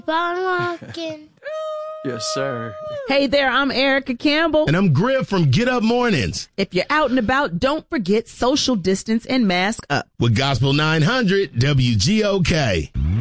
I'm walking. Yes, sir. Hey there, I'm Erica Campbell. And I'm Griff from Get Up Mornings. If you're out and about, don't forget social distance and mask up. With Gospel 900 WGOK.